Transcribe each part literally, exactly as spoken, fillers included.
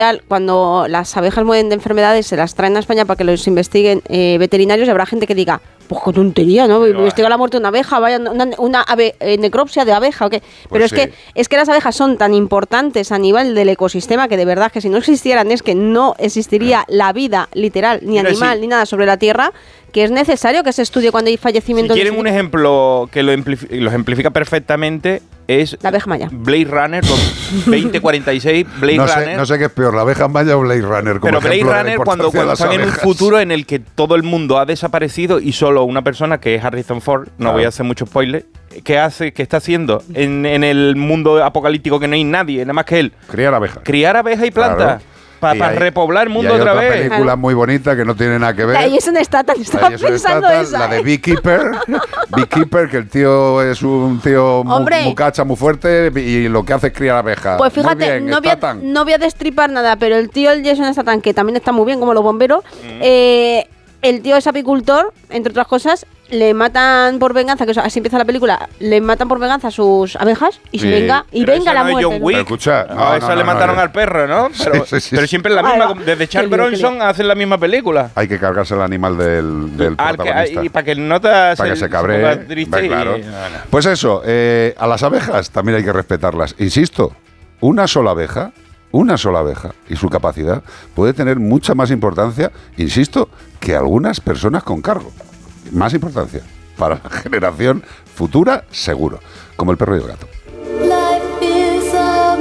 cuando las abejas mueren de enfermedades, se las traen a España para que los investiguen eh, veterinarios, y habrá gente que diga, pues qué tontería, ¿no? Investiga la muerte de una abeja, vaya, una, una ave, eh, necropsia de abeja, ¿o qué? Pero Pues es sí. que es que las abejas son tan importantes a nivel del ecosistema que de verdad que si no existieran es que no existiría la vida literal, ni Mira, animal, sí. ni nada sobre la Tierra, que es necesario que se estudie cuando hay Si fallecimientos. quieren de- un ejemplo que lo, amplifi- lo ejemplifica perfectamente, es La abeja maya. Blade Runner con veinte cuarenta y seis, Blade No sé, Runner. no sé qué es peor, la abeja maya o Blade Runner. Como Pero Blade ejemplo de la Runner cuando, importancia de cuando las están en un abejas. futuro en el que todo el mundo ha desaparecido y solo una persona, que es Harrison Ford, no Claro. voy a hacer mucho spoiler, ¿qué hace, qué está haciendo en, en el mundo apocalíptico que no hay nadie, nada más que él? Criar abejas. Criar abejas y plantas. Claro. Para Y hay- repoblar el y mundo hay otra otra vez. película Claro. muy bonita que no tiene nada que ver. Ahí es un Statham, estaba Ahí es un pensando Statham, esa. la de ¿eh? Beekeeper. Beekeeper, que el tío es un tío muy, Hombre. muy cacha, muy fuerte, y lo que hace es criar abejas. Pues Muy fíjate, bien, no, voy a, Statham. no voy a destripar nada, pero el tío, el Jason Statham, que también está muy bien, como los bomberos, Mm. eh, el tío es apicultor, entre otras cosas, le matan por venganza, que eso- así empieza la película, le matan por venganza a sus abejas y se Sí. venga, y Pero venga esa la no es muerte. John ¿no? Wick. Pero escucha, no, a esa no, le no, mataron no. al perro, ¿no? Pero, Sí, sí, sí. pero siempre la Ahí misma. va. Desde Qué Charles lío, qué Bronson lío. hacen la misma película. Hay que cargarse el animal del, del Al que- protagonista. y para que el nota Para que se cabree. ponga triste Hombre, y- claro. no, no. Pues eso, eh, a las abejas también hay que respetarlas. Insisto, una sola abeja, una sola abeja y su capacidad puede tener mucha más importancia, insisto, que algunas personas con cargo. Más importancia para la generación futura, seguro. Como el perro y el gato. Life is a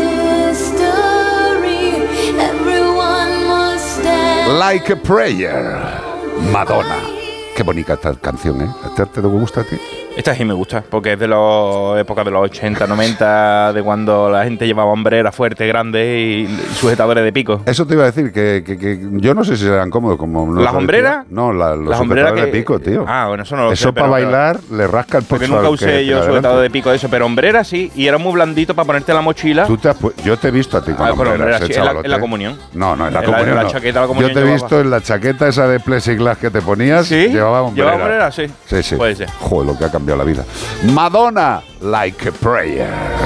mystery. Everyone must stand. Like a Prayer, Madonna. Qué bonita esta canción, ¿eh? ¿Te, te gusta a ti? Esta sí me gusta, porque es de la época de los ochenta, noventa, de cuando la gente llevaba hombreras fuertes, grandes y, y sujetadores de pico. Eso te iba a decir, que, que- que yo no sé si serán cómodos como... ¿no? ¿Las hombreras? No, la, los Las hombreras sujetadores que- de pico, tío. Ah, bueno, eso no lo sé, Eso para pero- bailar le rasca el pecho. Porque nunca al usé que yo te sujetador de adelante. pico de eso, pero hombreras sí, y era muy blandito para ponerte en la mochila. Tú te has pu- yo te he visto a ti con Ah, con hombreras, hombreras, eh, sí, en la- chavalote. en la comunión. No, no, en la En la- comunión en la no. chaqueta de la comunión Yo te he llevaba. visto en la chaqueta esa de plexiglas que te ponías, ¿Sí? llevaba hombreras. ¿Llevaba hombreras? Sí. Sí, sí. Puede ser. Joder, lo que ha cambiado la vida. Madonna, Like a Prayer.